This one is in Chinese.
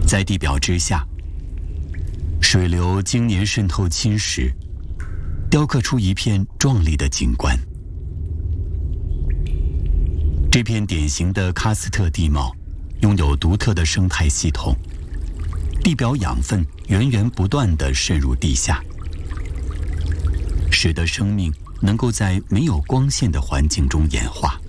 在地表之下，水流经年渗透侵蚀，雕刻出一片壮丽的景观。这片典型的喀斯特地貌拥有独特的生态系统，地表养分源源不断地渗入地下，使得生命能够在没有光线的环境中演化。